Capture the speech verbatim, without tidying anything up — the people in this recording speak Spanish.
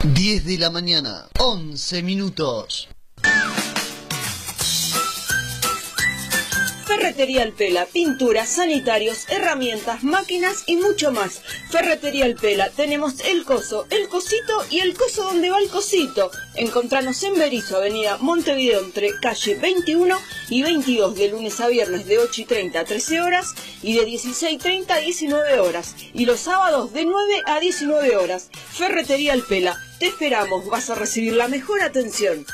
diez de la mañana, once minutos. Ferretería El Pela, pinturas, sanitarios, herramientas, máquinas y mucho más. Ferretería El Pela, tenemos el coso, el cosito y el coso donde va el cosito. Encontranos en Berizo, avenida Montevideo, entre calle veintiuno y veintidós, de lunes a viernes de ocho y treinta a trece horas y de dieciséis y treinta a diecinueve horas. Y los sábados de nueve a diecinueve horas. Ferretería El Pela, te esperamos, vas a recibir la mejor atención.